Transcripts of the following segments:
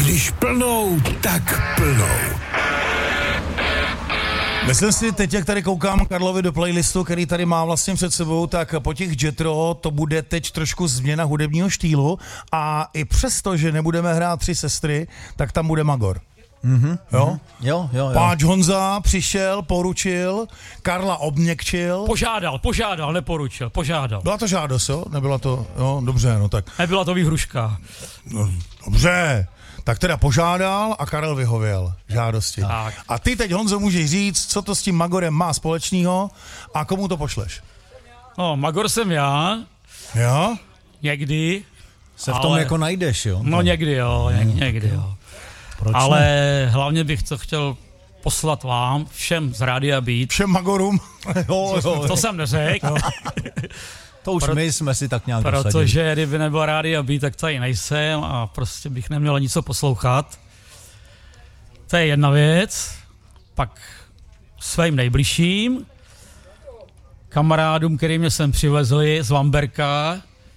Když plnou, tak plnou. Myslím si, teď jak tady koukám Karlovi do playlistu, který tady má vlastně před sebou, tak po těch Jetro to bude teď trošku změna hudebního štýlu a i přesto, že nebudeme hrát Tři sestry, tak tam bude Magor. Jo? Jo. Páč Honza přišel, poručil, Karla obměkčil. Požádal, neporučil, požádal. Byla to žádost, jo? Nebyla to, jo, dobře, no tak. Nebyla to výhruška. No, dobře, tak teda požádal a Karel vyhověl žádosti. Tak. A ty teď, Honzo, můžeš říct, co to s tím Magorem má společného a komu to pošleš. No, Magor jsem já, Jo? někdy. Se v tom jako najdeš, jo? No někdy jo. Proč Ale ne? hlavně bych to chtěl poslat vám, všem z Rádia Beat. Všem Magorům. Jo. To jsem neřekl. To už my jsme si tak nějak dosadili. Protože kdyby nebyl Rádia Beat, tak tady nejsem a prostě bych neměl nic co poslouchat. To je jedna věc. Pak svým nejbližším kamarádům, který mě sem přivezli z Vamberka.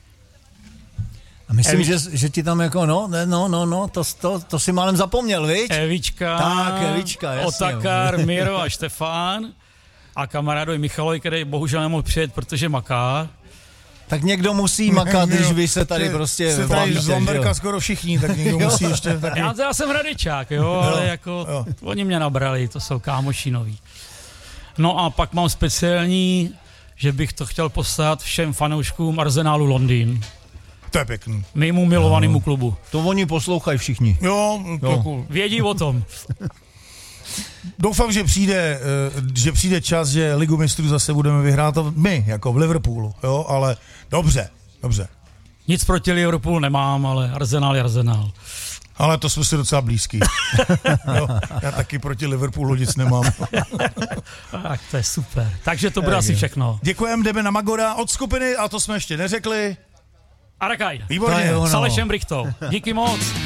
A myslím, že ti tam jako, to si málem zapomněl, viď? Evička, jasně. Otakar, Miro a Štefán a kamarádovi Michalovi, který bohužel nemohl přijet, protože maká. Tak někdo musí makat, když vy se tady prostě se tady z Vamberka skoro všichni, tak někdo musí ještě taky. Já jsem hradečák, ale jako oni mě nabrali, to jsou kámoši noví. No a pak mám speciální, že bych to chtěl poslat všem fanouškům Arsenalu Londýn. To je pěkný. Mému milovanému klubu. To oni poslouchají všichni. Jo. Vědí o tom. Doufám, že přijde čas, že Ligu mistrů zase budeme vyhrát my, jako v Liverpoolu, jo, ale dobře. Nic proti Liverpoolu nemám, ale Arsenal je Arsenal. Ale to jsme si docela blízký. Jo, já taky proti Liverpoolu nic nemám. Tak to je super. Takže to bude asi všechno. Děkujeme, jdeme na Magora od skupiny, a to jsme ještě neřekli. Arakaj. Výborně. S Alešem Brichtou. Díky moc.